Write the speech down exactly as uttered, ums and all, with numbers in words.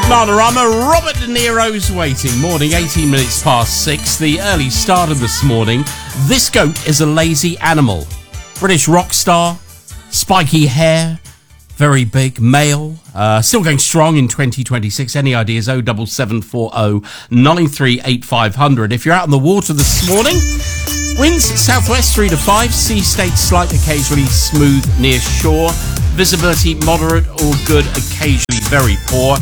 Bananarama, Robert De Niro's waiting. Morning, eighteen minutes past six. The early start of this morning. This goat is a lazy animal. British rock star, spiky hair, very big, male. Uh, still going strong in twenty twenty-six. Any ideas? oh seven seven four oh nine three eight five hundred. If you're out on the water this morning, winds southwest three to five. Sea state slight, occasionally smooth near shore. Visibility moderate or good, occasionally very poor.